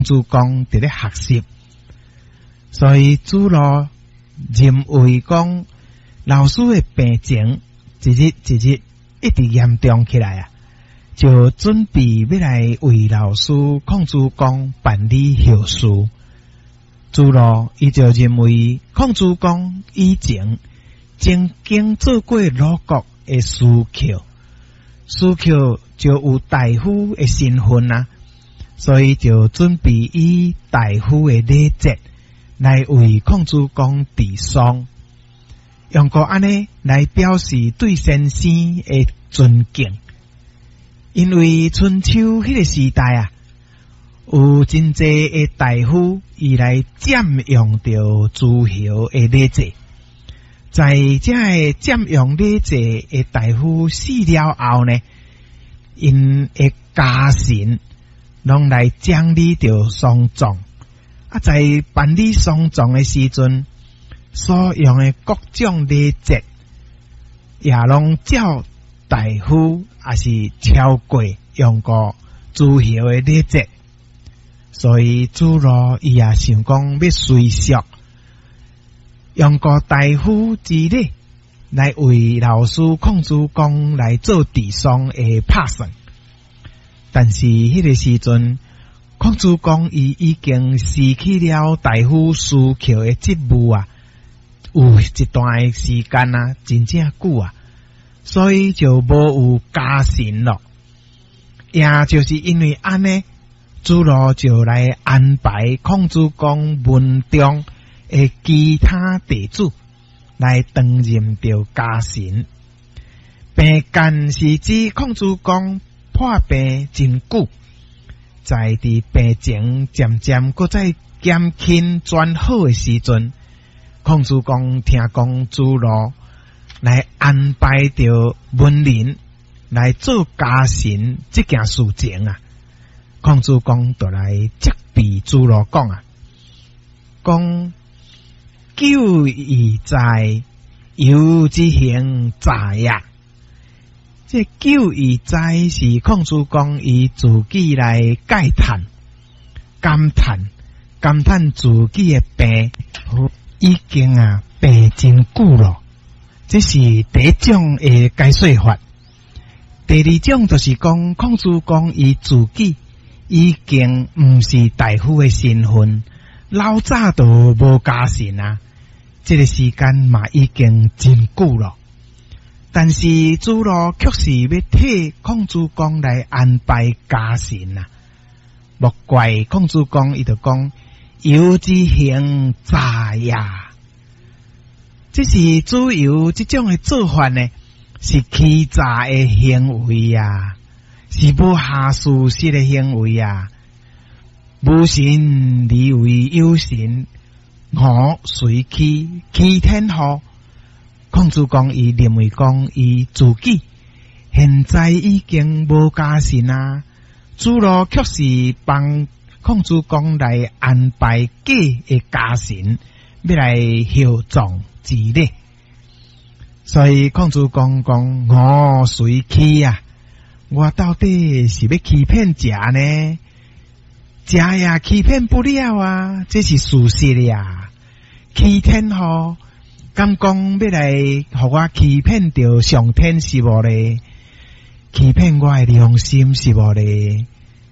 主公伫咧学习，所以主路认为讲老师的病情一日一直严重起来啊，就准备要来为老师孔主公办理后事。主路伊就认为孔主公以前曾经做过鲁国的司寇，司寇就有大夫的身份啊，所以就准备以大夫的礼节来为孔主公治丧，用过安尼来表示对先生的尊敬。因为春秋迄个时代啊，有真济的大夫伊来占用着诸侯的礼节，在这个占用礼节的大夫死了后呢，因的家臣拢来整理着丧葬，啊，在办理丧葬的时阵，所用的各种礼节也拢照大夫也是超过用过诸侯的礼节，所以主路伊也想讲要随俗，用过大夫之礼来为老师孔主公来做治丧的拍算。但是迄个时阵，孔主公伊已经失去了大夫司寇的职务啊，有一段时间啊，真正久啊，所以就无有家臣咯。也就是因为安尼，主路就来安排孔主公门中的其他弟子来担任着家臣。病间是指孔主公破病真久，在伫病情渐渐搁再减轻转好的时阵，孔主公听讲主路来安排着文人来做家臣这件事情啊，孔主公就来责备主路讲啊，讲久已在，有之行在呀。这久已在是孔主公以自己来慨叹、感叹自己的病已经病真久了。这是第一种的解说法。第二种就是讲孔主公以自己已经不是大夫的身份，老早都无家臣啊，这个时间嘛已经真久了。但是主路却是要替孔主公来安排家臣啊，莫怪孔主公伊就讲有之行在呀。这是主要这种的做法呢，是欺诈的行为啊，是不下事实的行为啊。无神以为有神，我随欺天后。孔主公伊认为讲伊自己现在已经无家臣啊，主路却是帮孔主公来安排假的家臣，要来厚葬之礼。所以孔主公讲我随欺啊，我到底是要欺骗食呢？食也欺骗不了啊，这是事实呀。欺天后敢讲要来互我欺骗着上天是无咧？欺骗我的良心是无咧？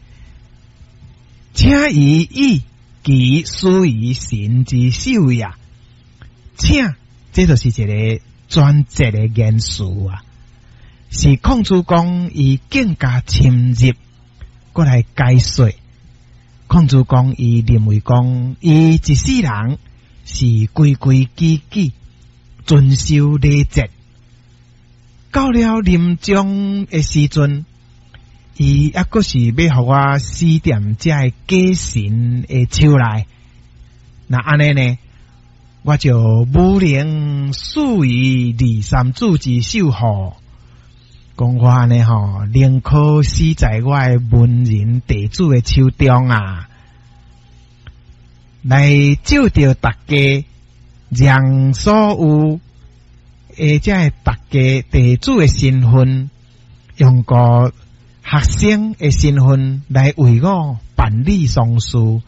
请以义其属于神之手呀！请，这就是一个专责的言辞啊，是孔主公伊更加深入过来解说。孔主公伊认为讲，伊一世人是规规矩矩遵守礼节，到了临终的时阵，伊还阁是要互我施点这个假神的手内。那安尼呢，我就无能属于二三子之手吼。讲我安尼吼，宁可死在我的文人弟子的手中啊，来照着大家，让所有这大家弟子的身份，用个学生的身份来为我办理丧事